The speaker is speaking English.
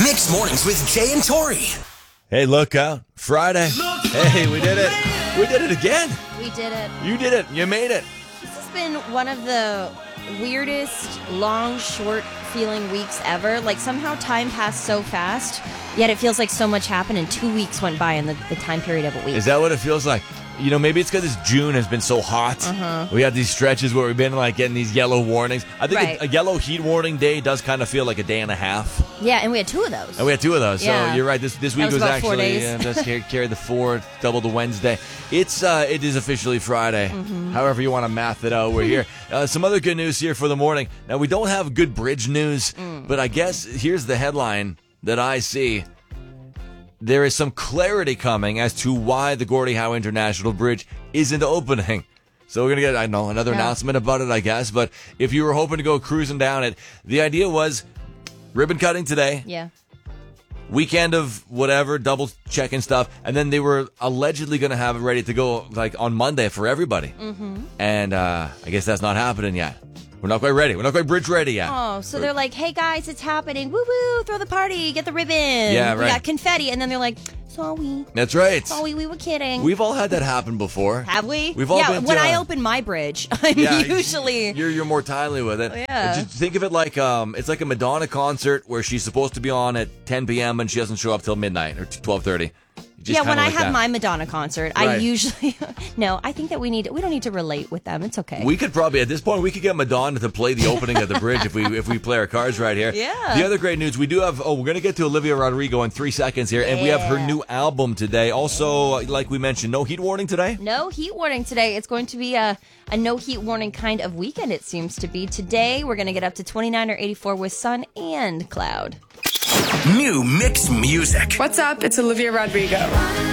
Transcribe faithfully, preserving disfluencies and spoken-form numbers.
Mixed Mornings with Jay and Tori. Hey, look out. Friday. Hey, we did it. We did it again. We did it. You did it. You made it. This has been one of the weirdest, long, short feeling weeks ever. Like, somehow time passed so fast, yet it feels like so much happened and two weeks went by in the, the time period of a week. Is that what it feels like? You know, maybe it's because this June has been so hot. Uh-huh. We had these stretches where we've been like getting these yellow warnings. I think Right. a, a yellow heat warning day does kind of feel like a day and a half. Yeah, and we had two of those. And we had two of those. Yeah. So you're right. This this week was was, about four actually days. uh, just carry, carry the four, double the Wednesday. It's uh, it is officially Friday. Mm-hmm. However you want to math it out, we're here. Uh, some other good news here for the morning. Now we don't have good bridge news, Mm. but I guess here's the headline that I see. There is some clarity coming as to why the Gordie Howe International Bridge isn't opening. So we're going to get, I know, another Yeah. announcement about it, I guess. But if you were hoping to go cruising down it, the idea was ribbon cutting today, Yeah. weekend of whatever, double checking stuff. And then they were allegedly going to have it ready to go like on Monday for everybody. Mm-hmm. And uh, I guess that's not happening yet. We're not quite ready. We're not quite bridge ready yet. Oh, so they're like, hey guys, it's happening. Woo woo, throw the party, get the ribbon. Yeah, We right. got confetti. And then they're like, sorry. That's right. Sorry, we were kidding. We've all had that happen before. Have we? We've all yeah, been to when I a- open my bridge, I'm Yeah, usually... you're you're more timely with it. Yeah. Just think of it like um, it's like a Madonna concert where she's supposed to be on at ten p.m. and she doesn't show up till midnight or twelve thirty. Yeah, when I have my Madonna concert, I Right. usually... no, I think that we need... We don't need to relate with them. It's okay. We could probably at this point we could get Madonna to play the opening of the bridge if we if we play our cards right here. Yeah. The other great news we do have. Oh, we're gonna get to Olivia Rodrigo in three seconds here, and we have her Yeah. new album today. Also, like we mentioned, no heat warning today. No heat warning today. It's going to be a, a no heat warning kind of weekend, it seems to be. Today, we're going to get up to twenty-nine or eighty-four with sun and cloud. New mixed music. What's up? It's Olivia Rodrigo.